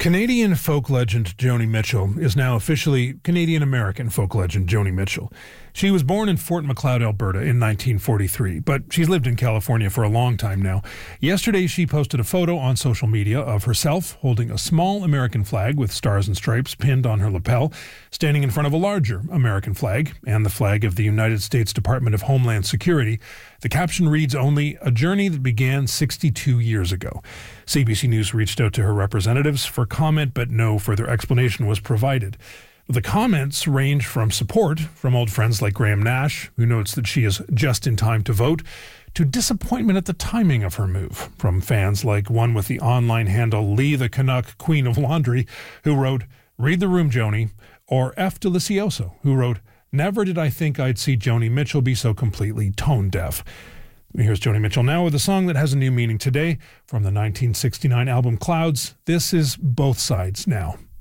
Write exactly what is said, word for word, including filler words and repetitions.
Canadian folk legend Joni Mitchell is now officially Canadian-American folk legend Joni Mitchell. She was born in Fort Macleod, Alberta in nineteen forty-three, but she's lived in California for a long time now. Yesterday, she posted a photo on social media of herself holding a small American flag with stars and stripes pinned on her lapel, standing in front of a larger American flag and the flag of the United States Department of Homeland Security. The caption reads only, "A journey that began sixty-two years ago." C B C News reached out to her representatives for comment, but no further explanation was provided. The comments range from support from old friends like Graham Nash, who notes that she is just in time to vote, to disappointment at the timing of her move from fans like one with the online handle Lee the Canuck Queen of Laundry, who wrote, "Read the room, Joni," or F. Delicioso, who wrote, "Never did I think I'd see Joni Mitchell be so completely tone deaf." Here's Joni Mitchell now with a song that has a new meaning today from the nineteen sixty-nine album Clouds. This is Both Sides Now.